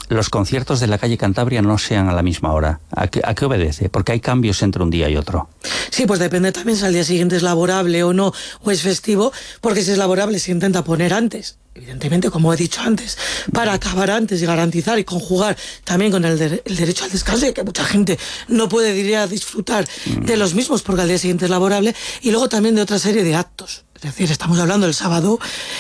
los conciertos de la calle Cantabria no sean a la misma hora? ¿A qué obedece? Porque hay cambios entre un día y otro. Sí, pues depende también si al día siguiente es laborable o no, o es festivo, porque si es laborable se intenta poner antes, evidentemente, como he dicho antes, para acabar antes y garantizar y conjugar también con el derecho al descanso, y que mucha gente no puede ir a disfrutar de los mismos porque al día siguiente es laborable, y luego también de otra serie de actos. Es decir, estamos hablando el sábado,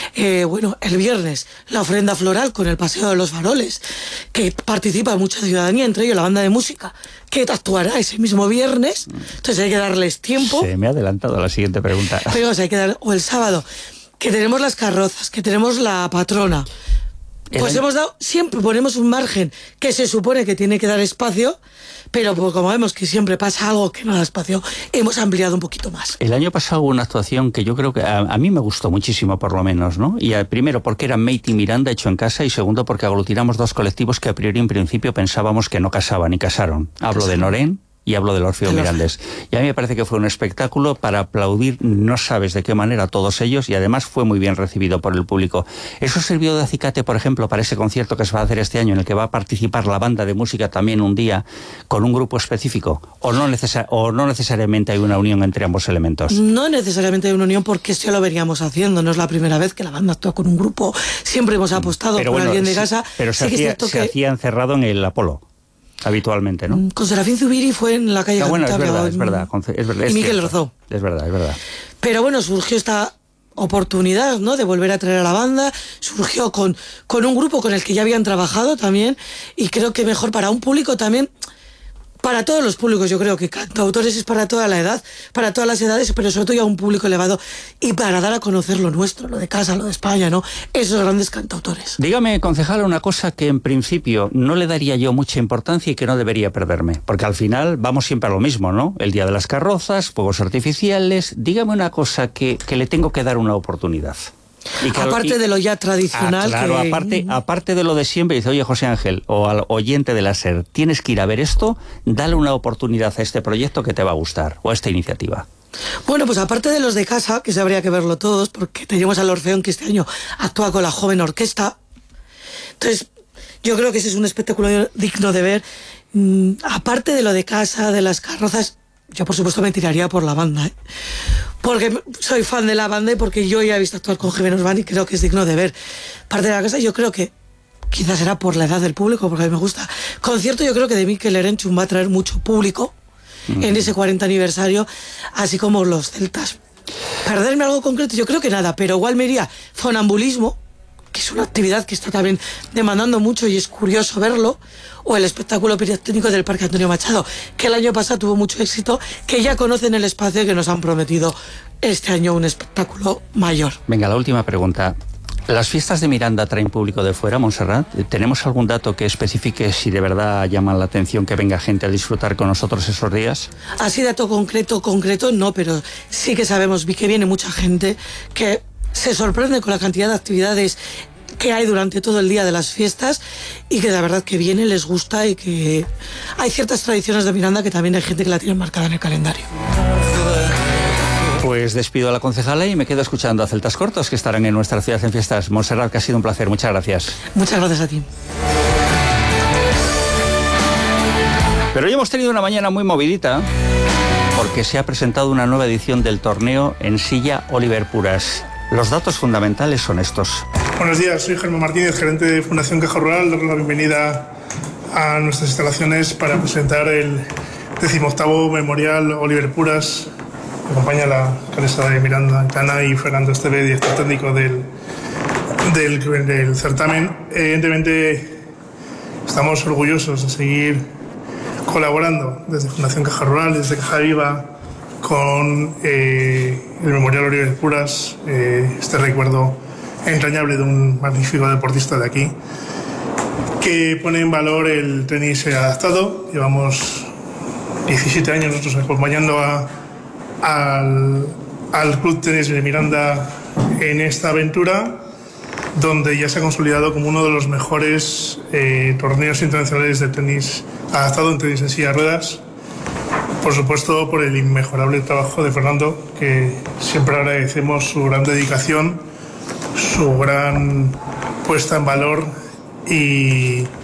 el viernes, la ofrenda floral con el paseo de los faroles, que participa mucha ciudadanía, entre ellos la banda de música, que actuará ese mismo viernes, entonces hay que darles tiempo. Se me ha adelantado a la siguiente pregunta. Pero hay que dar, o el sábado, que tenemos las carrozas, que tenemos la patrona. Pues siempre ponemos un margen que se supone que tiene que dar espacio, pero como vemos que siempre pasa algo que no da espacio, hemos ampliado un poquito más. El año pasado hubo una actuación que yo creo que a mí me gustó muchísimo, por lo menos, ¿no? Y primero porque era Meiti Miranda hecho en casa, y segundo porque aglutinamos dos colectivos que a priori en principio pensábamos que no casaban y casaron. Hablo de Norén y hablo del Orfeo Mirandés. Y a mí me parece que fue un espectáculo para aplaudir, no sabes de qué manera, a todos ellos, y además fue muy bien recibido por el público. ¿Eso sirvió de acicate, por ejemplo, para ese concierto que se va a hacer este año, en el que va a participar la banda de música también un día, con un grupo específico? ¿O no necesariamente hay una unión entre ambos elementos? No necesariamente hay una unión, porque esto ya lo veníamos haciendo. No es la primera vez que la banda actúa con un grupo. Siempre hemos apostado por alguien de casa. Pero se hacía encerrado en el Apolo. Habitualmente, ¿no? Con Serafín Zubiri fue en la calle Cantabria. Es verdad. Y Miquel Orzó. Es verdad. Pero bueno, surgió esta oportunidad, ¿no?, de volver a traer a la banda. Surgió con un grupo con el que ya habían trabajado también, y creo que mejor para un público también, para todos los públicos. Yo creo que Cantautores es para toda la edad, para todas las edades, pero sobre todo ya un público elevado, y para dar a conocer lo nuestro, lo de casa, lo de España, ¿no? Esos grandes cantautores. Dígame, concejal, una cosa que en principio no le daría yo mucha importancia y que no debería perderme, porque al final vamos siempre a lo mismo, ¿no? El día de las carrozas, fuegos artificiales. Dígame una cosa que le tengo que dar una oportunidad. Aparte de lo ya tradicional. Claro, aparte de lo de siempre, dice, oye, José Ángel, o al oyente de la SER, tienes que ir a ver esto, dale una oportunidad a este proyecto que te va a gustar, o a esta iniciativa. Bueno, pues aparte de los de casa, que se habría que verlo todos, porque tenemos al Orfeón, que este año actúa con la joven orquesta. Entonces, yo creo que ese es un espectáculo digno de ver. Aparte de lo de casa, de las carrozas, yo por supuesto me tiraría por la banda, porque soy fan de la banda y porque yo ya he visto actuar con Jiménez Band y creo que es digno de ver. Parte de la casa, yo creo que quizás será por la edad del público, porque a mí me gusta. Concierto, yo creo que de Mikel Erenchun va a traer mucho público en ese 40 aniversario, así como los celtas. Perderme algo concreto, yo creo que nada, pero igual me iría Fonambulismo, que es una actividad que está también demandando mucho y es curioso verlo, o el espectáculo pirotécnico del Parque Antonio Machado, que el año pasado tuvo mucho éxito, que ya conocen el espacio y que nos han prometido este año un espectáculo mayor. Venga, la última pregunta. ¿Las fiestas de Miranda traen público de fuera, Montserrat? ¿Tenemos algún dato que especifique si de verdad llaman la atención que venga gente a disfrutar con nosotros esos días? Así dato concreto no, pero sí que sabemos que viene mucha gente que se sorprende con la cantidad de actividades que hay durante todo el día de las fiestas, y que la verdad que viene, les gusta, y que hay ciertas tradiciones de Miranda que también hay gente que la tiene marcada en el calendario. Pues despido a la concejala y me quedo escuchando a Celtas Cortos, que estarán en nuestra ciudad en fiestas. Montserrat, que ha sido un placer. Muchas gracias. Muchas gracias a ti. Pero hoy hemos tenido una mañana muy movidita, porque se ha presentado una nueva edición del torneo en silla Oliver Puras. Los datos fundamentales son estos. Buenos días, soy Germán Martínez, gerente de Fundación Caja Rural. Doy la bienvenida a nuestras instalaciones para presentar el 18º Memorial Oliver Puras. Me acompaña la alcaldesa de Miranda, Aitana, y Fernando Esteve, director técnico del certamen. Evidentemente, estamos orgullosos de seguir colaborando desde Fundación Caja Rural, desde Caja Viva, con el Memorial Oliver Puras, este recuerdo entrañable de un magnífico deportista de aquí, que pone en valor el tenis adaptado. Llevamos 17 años nosotros acompañando al Club Tenis de Miranda en esta aventura, donde ya se ha consolidado como uno de los mejores torneos internacionales de tenis adaptado, en tenis en silla de ruedas. Por supuesto, por el inmejorable trabajo de Fernando, que siempre agradecemos su gran dedicación, su gran puesta en valor y